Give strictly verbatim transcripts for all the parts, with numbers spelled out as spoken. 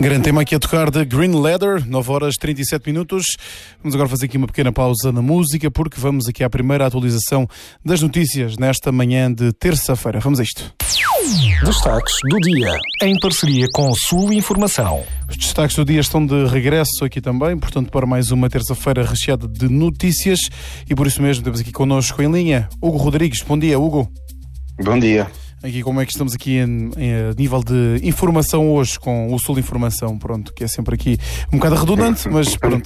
Grande tema aqui a tocar de Green Leather, nove horas e trinta e sete minutos. Vamos agora fazer aqui uma pequena pausa na música, porque vamos aqui à primeira atualização das notícias nesta manhã de terça-feira. Vamos a isto. Destaques do dia, em parceria com Sul Informação. Os destaques do dia estão de regresso aqui também, portanto, para mais uma terça-feira recheada de notícias. E por isso mesmo temos aqui connosco em linha Hugo Rodrigues. Bom dia, Hugo. Bom dia. Aqui, como é que estamos aqui em, em a nível de informação hoje com o Sul Informação, pronto, que é sempre aqui um bocado redundante, mas pronto.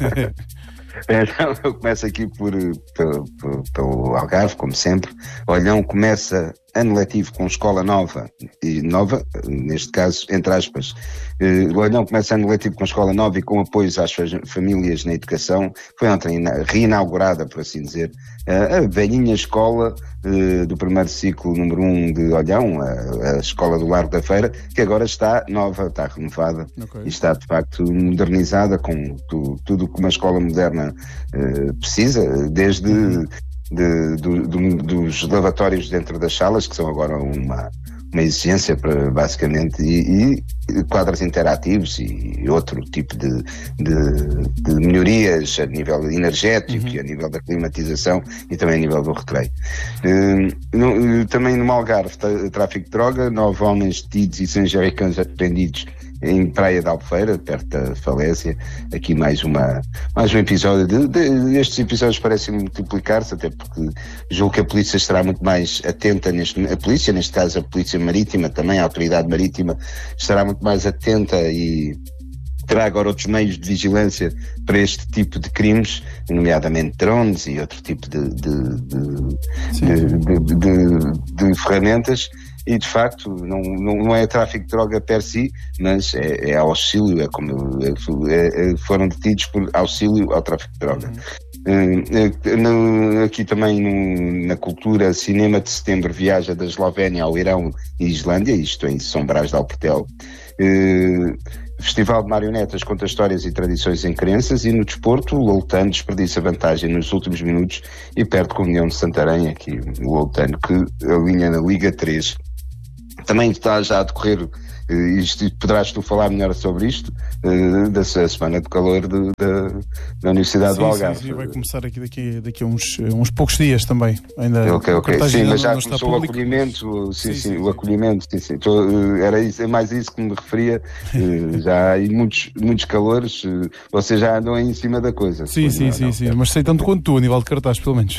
Então, eu começo aqui por, pelo, pelo Algarve, como sempre. Olhão começa ano letivo com escola nova, e nova, neste caso, entre aspas. O Olhão começa ano letivo com escola nova e com apoios às famílias na educação. Foi ontem reinaugurada, por assim dizer, a velhinha escola do primeiro ciclo número um de Olhão, a, a escola do Largo da Feira, que agora está nova, está renovada, okay. E está de facto modernizada com tu, tudo o que uma escola moderna uh, precisa, desde uhum. de, do, do, dos lavatórios dentro das salas, que são agora uma, uma exigência para, basicamente, e, e quadros interativos e outro tipo de, de, de melhorias a nível energético uhum. e a nível da climatização e também a nível do recreio. Uh, no, também no Algarve, tráfico de droga, nove homens detidos e cem jerrycans apreendidos em Praia da Albufeira, perto da falésia. Aqui mais uma mais um episódio de, de, estes episódios parecem multiplicar-se, até porque julgo que a polícia estará muito mais atenta neste, a polícia, neste caso a polícia marítima também, a autoridade marítima estará muito mais atenta e terá agora outros meios de vigilância para este tipo de crimes, nomeadamente drones e outro tipo de, de, de, de, de, de, de ferramentas. E de facto não, não, não é tráfico de droga per si, mas é, é auxílio, é como é, é, foram detidos por auxílio ao tráfico de droga. Uhum. Uh, no, aqui também no, na cultura, cinema de setembro viaja da Eslovénia ao Irão e Islândia, isto em São Brás de Alportel. Uh, Festival de Marionetas conta histórias e tradições em crenças, e no desporto o Loutano desperdiça vantagem nos últimos minutos e perde com o União de Santarém, aqui o Loutano que alinha na Liga três. Também está já a decorrer, isto, poderás tu falar melhor sobre isto, da semana de calor de, da, da Universidade sim, do Algarve. Sim, sim, vai começar aqui daqui, daqui a uns, uns poucos dias também. Ainda ok, ok. Sim, mas já começou o público, acolhimento, mas... sim, sim, sim, sim, o sim. acolhimento, sim, sim. Tô, era isso, é mais isso que me referia. Já há aí muitos, muitos calores, vocês já andam aí em cima da coisa. Sim, sim, não, sim, não, sim, não. Mas sei tanto quanto tu, a nível de cartaz, pelo menos.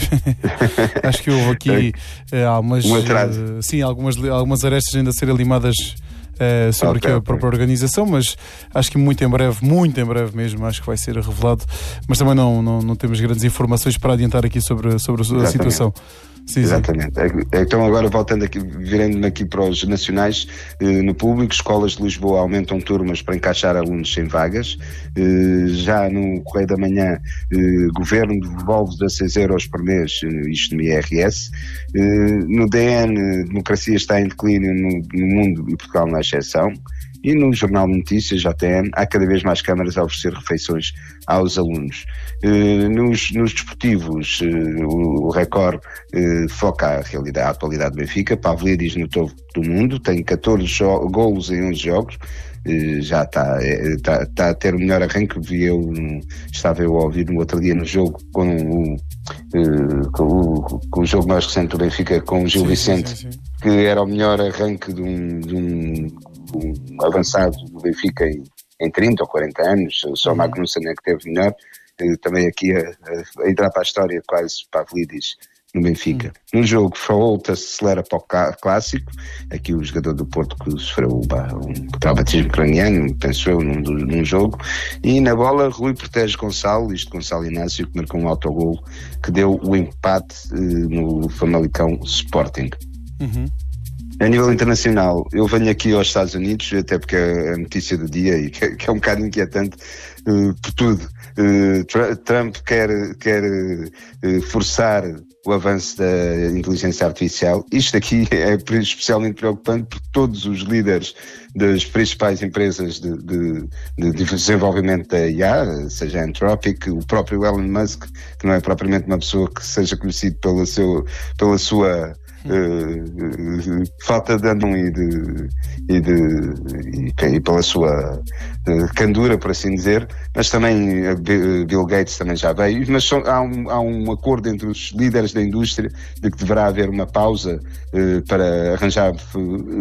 Acho que houve aqui é. uh, algumas, um atraso. Uh, sim, algumas, algumas arestas ainda a serem limadas Uh, sobre okay, aqui a própria okay. organização, mas acho que muito em breve, muito em breve mesmo, acho que vai ser revelado, mas também não, não, não temos grandes informações para adiantar aqui sobre, sobre a Exatamente. situação. Sim, Exatamente. Sim. Então agora voltando aqui, virando aqui para os nacionais, eh, no público, escolas de Lisboa aumentam turmas para encaixar alunos sem vagas. Eh, já no Correio da Manhã, eh, governo devolve dezasseis euros por mês, eh, isto no I R S. Eh, no D N, democracia está em declínio no, no mundo e Portugal na exceção. E no Jornal de Notícias, J N, há cada vez mais câmaras a oferecer refeições aos alunos. Uh, nos, nos desportivos, uh, o, o Record uh, foca a realidade, a atualidade do Benfica. Pavlidis no topo do mundo, tem catorze jo- golos em onze jogos. Uh, já está, está, está a ter o melhor arranque. Vi eu, um, estava eu a ouvir no outro dia no jogo com o, uh, com o, com o jogo mais recente do Benfica com o Gil sim, Vicente, sim, sim, sim. que era o melhor arranque de um, de um, um avançado do Benfica em, em trinta ou quarenta anos. Só o uhum. Magnussen é que teve melhor. Uh, também aqui a, a, a entrar para a história quase Pavlidis no Benfica. Hum. No jogo, Fraolta se acelera para o clássico, aqui o jogador do Porto que sofreu um, um traumatismo craniano, penso eu, num, num jogo, e na bola Rui protege Gonçalo, isto Gonçalo Inácio, que marcou um autogolo que deu o empate eh, no Famalicão Sporting. Uhum. A nível internacional, eu venho aqui aos Estados Unidos, até porque é a notícia do dia e que, que é um bocado inquietante uh, por tudo. Uh, Trump quer, quer uh, forçar o avanço da inteligência artificial. Isto aqui é especialmente preocupante porque todos os líderes das principais empresas de, de, de desenvolvimento da I A, seja a Anthropic, o próprio Elon Musk, que não é propriamente uma pessoa que seja conhecido pela, seu, pela sua Uh, uh, falta de ânimo e de, e de, e, e pela sua uh, candura, por assim dizer, mas também uh, Bill Gates também já veio, mas só, há, um, há um acordo entre os líderes da indústria de que deverá haver uma pausa uh, para arranjar uh,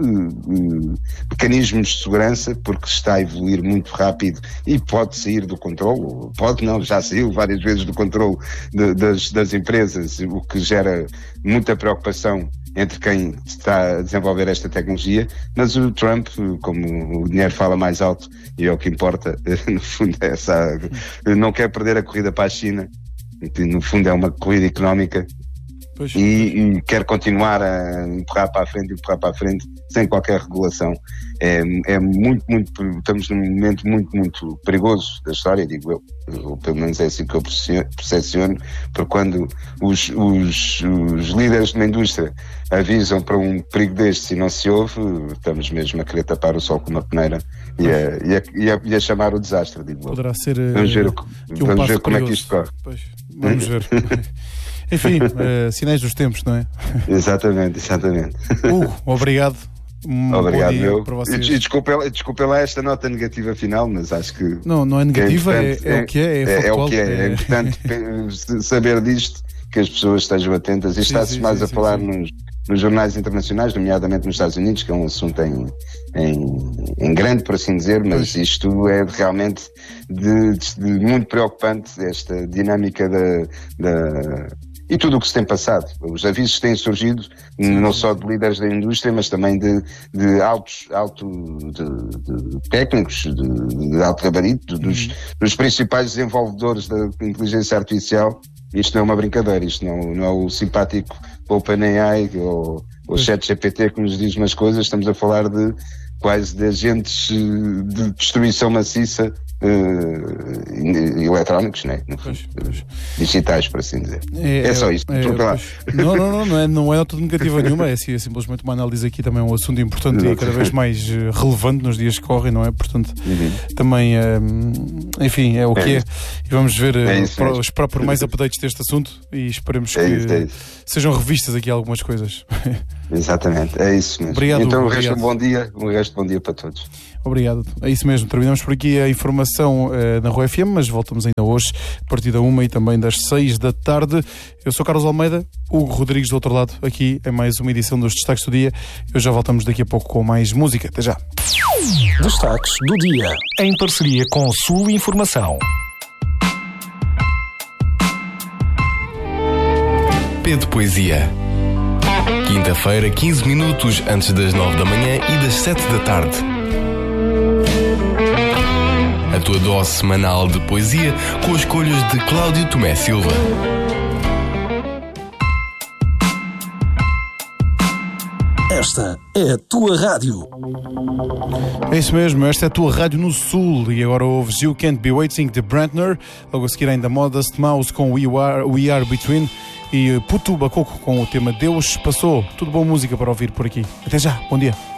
uh, mecanismos de segurança, porque está a evoluir muito rápido e pode sair do controle, pode não, já saiu várias vezes do controle de, das, das empresas, o que gera muita preocupação entre quem está a desenvolver esta tecnologia, mas o Trump, como o dinheiro fala mais alto e é o que importa, no fundo é essa, não quer perder a corrida para a China, no fundo é uma corrida económica. Pois, e, e quer continuar a empurrar para a frente, empurrar para a frente, sem qualquer regulação. É, é muito, muito, estamos num momento muito, muito perigoso da história, digo eu, ou pelo menos é assim que eu percepciono, porque quando os, os, os líderes de uma indústria avisam para um perigo destes e não se ouve, estamos mesmo a querer tapar o sol com uma peneira e a, e a, e a, e a chamar o desastre, digo eu. Poderá ser, vamos ver, o, um vamos ver como é que isto corre. Pois, vamos ver. Enfim, uh, sinais dos tempos, não é? Exatamente, exatamente. Hugo, obrigado. Um obrigado, meu. Para vocês. E desculpe, desculpe lá esta nota negativa final, mas acho que. Não, não é negativa, é, é, é o que é. É, é, é o que é. É, é importante saber disto, que as pessoas estejam atentas. E está-se mais sim, a sim, falar sim. Nos, nos jornais internacionais, nomeadamente nos Estados Unidos, que é um assunto em, em, em grande, por assim dizer, mas pois. Isto é realmente de, de, de muito preocupante, esta dinâmica da. da e tudo o que se tem passado. Os avisos têm surgido, sim, não só de líderes da indústria, mas também de, de altos, alto, de, de técnicos, de, de alto gabarito, dos, dos principais desenvolvedores da inteligência artificial. Isto não é uma brincadeira, isto não, não é o simpático OpenAI ou o ChatGPT que nos diz umas coisas, estamos a falar de quase de agentes de destruição maciça Uh, eletrónicos, né? Pois, pois. Digitais, por assim dizer. É, é só isto. É, é, não, não, não, não é, não é nota negativa nenhuma, é, é simplesmente uma análise aqui também, um assunto importante Exato. E cada vez mais relevante nos dias que correm, não é? Portanto, uhum. também, um, enfim, é o que é. é. E vamos ver, é isso, uh, esperar por mais updates deste assunto e esperemos é que isso, é isso. sejam revistas aqui algumas coisas. Exatamente, é isso mesmo. Obrigado, então, o resto um bom dia, um resto bom dia para todos. Obrigado, é isso mesmo. Terminamos por aqui a informação uh, na Rua F M, mas voltamos ainda hoje, a partir da uma e também das seis da tarde. Eu sou Carlos Almeida, Hugo Rodrigues do outro lado, aqui em mais uma edição dos Destaques do Dia. Eu já voltamos daqui a pouco com mais música. Até já. Destaques do Dia, em parceria com Sul Informação. P de Poesia. Quinta-feira, quinze minutos antes das nove da manhã e das sete da tarde. A tua dose semanal de poesia com as escolhas de Cláudio Tomé Silva. Esta é a tua rádio. É isso mesmo, esta é a tua rádio no Sul. E agora ouves You Can't Be Waiting de Brantner. Logo a seguir ainda Modest Mouse com We Are, We Are Between. E Putu Bacoco com o tema Deus Passou. Tudo boa música para ouvir por aqui. Até já, bom dia.